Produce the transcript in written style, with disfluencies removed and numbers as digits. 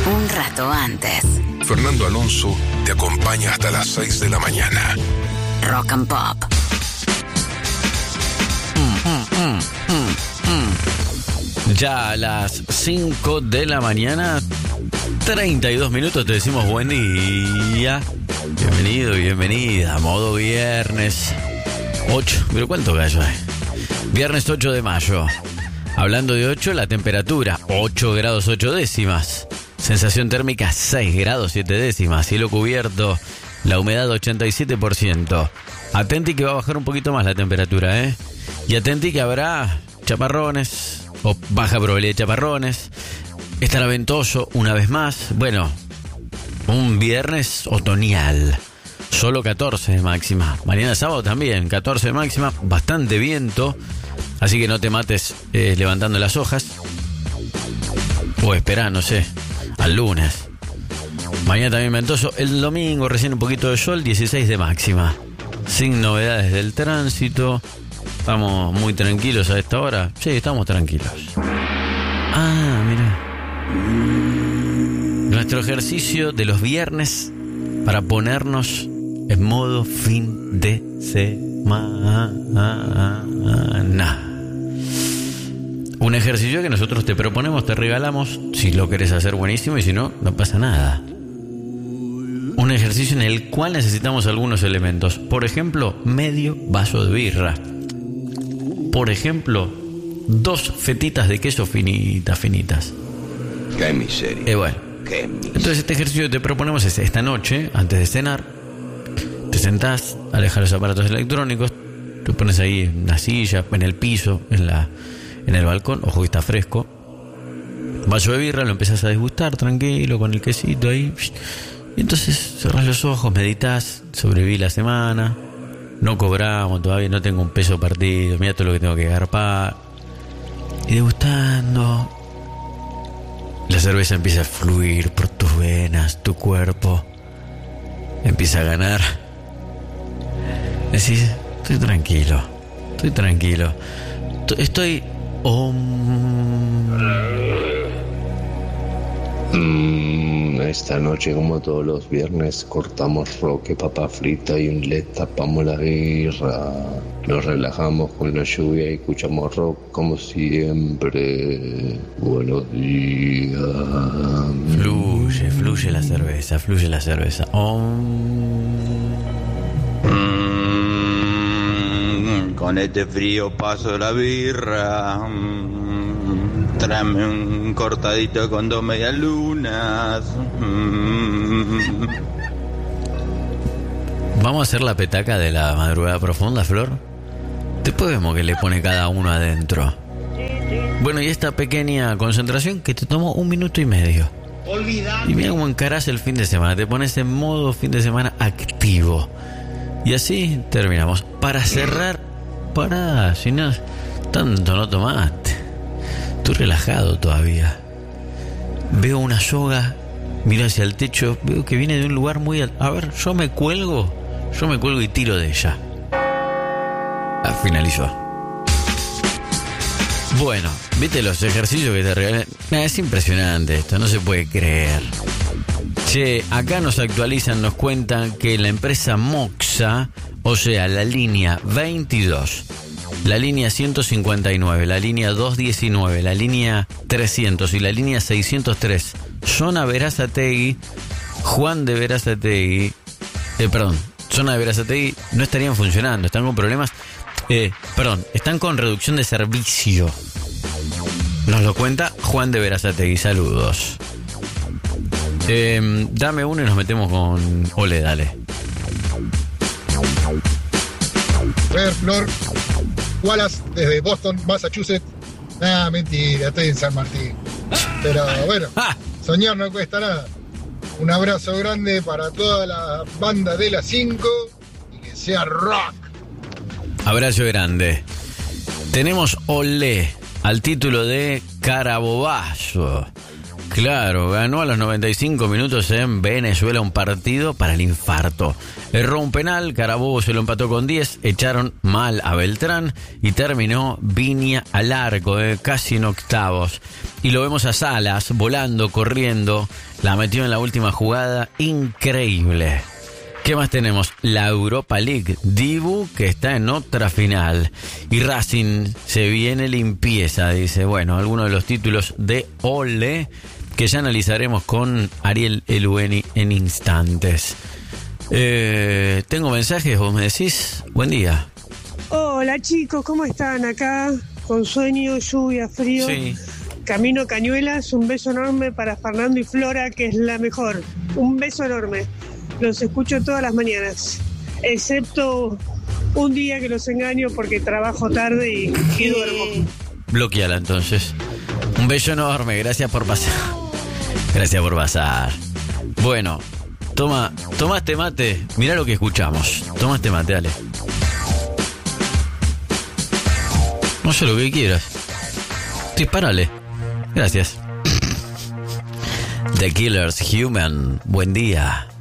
Un rato antes. Fernando Alonso te acompaña hasta las 6 de la mañana. Rock and Pop. Ya a las 5 de la mañana, 32 minutos, te decimos buen día. Bienvenido y bienvenida. Modo viernes 8. ¿Pero cuánto gallo hay? Viernes 8 de mayo. Hablando de 8, la temperatura 8 grados 8 décimas. Sensación térmica 6 grados 7 décimas. Cielo cubierto. La humedad 87%. Atenti que va a bajar un poquito más la temperatura, ¿eh? Y atenti que habrá chaparrones o baja probabilidad de chaparrones. Estará ventoso una vez más. Bueno, un viernes otoñal. Solo 14 de máxima. Mañana sábado también 14 de máxima. Bastante viento. Así que no te mates levantando las hojas. O espera, no sé, al lunes. Mañana también ventoso. El domingo recién un poquito de sol, 16 de máxima. Sin novedades del tránsito. Estamos muy tranquilos a esta hora. Sí, estamos tranquilos. Ah, mira. Nuestro ejercicio de los viernes para ponernos en modo fin de semana. Un ejercicio que nosotros te proponemos, te regalamos. Si lo querés hacer, buenísimo. Y si no, no pasa nada. Un ejercicio en el cual necesitamos algunos elementos. Por ejemplo, medio vaso de birra. Por ejemplo, 2 fetitas de queso finitas. Qué miseria. Bueno. Qué miseria. Entonces este ejercicio que te proponemos es esta noche, antes de cenar, te sentás, alejas los aparatos electrónicos, te pones ahí en una silla, en el piso, en el balcón, ojo que está fresco. Vaso de birra, lo empezás a degustar tranquilo, con el quesito ahí. Y entonces cerrás los ojos, meditas, sobreviví la semana. No cobramos todavía, no tengo un peso partido, mira todo lo que tengo que garpar. Y degustando, la cerveza empieza a fluir por tus venas, tu cuerpo empieza a ganar. Decís, estoy tranquilo. Estoy... Esta noche, como todos los viernes, cortamos roque, papa frita y le tapamos la birra. Nos relajamos con la lluvia y escuchamos rock como siempre. Buenos días. Fluye la cerveza. Con este frío paso la birra. Tráeme un cortadito con 2 medialunas. Vamos a hacer la petaca de la madrugada profunda, Flor. Después vemos que le pone cada uno adentro. Bueno, y esta pequeña concentración que te tomó 1 minuto y medio. Y mira cómo encarás el fin de semana. Te pones en modo fin de semana activo. Y así terminamos. Para cerrar, pará, si no, tanto no tomaste. Estoy relajado todavía. Veo una soga, miro hacia el techo, veo que viene de un lugar muy alto. A ver, yo me cuelgo y tiro de ella. Finalizó. Bueno, ¿viste los ejercicios que te regalé? Es impresionante esto, no se puede creer. Che, acá nos actualizan, nos cuentan que la empresa Moxa, o sea, la línea 22, la línea 159, la línea 219, la línea 300 y la línea 603, zona Berazategui, Juan de Berazategui, zona de Berazategui, no estarían funcionando, están con problemas, están con reducción de servicio. Nos lo cuenta Juan de Berazategui, saludos. Dame uno y nos metemos con Ole, dale. Flor, Wallace desde Boston, Massachusetts. Mentira, estoy en San Martín. Pero bueno, soñar no cuesta nada. Un abrazo grande para toda la banda de las 5 y que sea rock. Abrazo grande. Tenemos Olé al título de Carabobazo. Claro, ganó a los 95 minutos en Venezuela un partido para el infarto. Erró un penal, Carabobo se lo empató con 10, echaron mal a Beltrán y terminó Viña al arco, casi en octavos. Y lo vemos a Salas volando, corriendo, la metió en la última jugada, increíble. ¿Qué más tenemos? La Europa League, Dibu, que está en otra final. Y Racing se viene limpieza, dice. Bueno, algunos de los títulos de Ole, que ya analizaremos con Ariel Elueni en instantes. Tengo mensajes, vos me decís. Buen día. Hola chicos, ¿cómo están? Acá con sueño, lluvia, frío. Sí. Camino a Cañuelas, un beso enorme para Fernando y Flora, que es la mejor. Un beso enorme. Los escucho todas las mañanas, excepto un día que los engaño porque trabajo tarde y duermo. Bloqueala entonces. Un beso enorme, gracias por pasar. Gracias por pasar. Bueno, toma este mate, mirá lo que escuchamos. Toma este mate, dale. No sé lo que quieras. Dispárale. Gracias. The Killers Human, buen día.